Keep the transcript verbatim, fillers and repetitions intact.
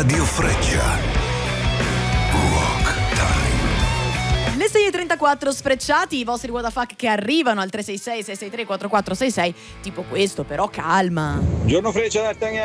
Radio Freccia. Rock Time. Le sei e trentaquattro sfrecciati, i vostri what the fuck che arrivano al tre sei sei sei sei tre quattro quattro sei sei, tipo questo, però calma. Giorno Freccia d'Artagnan.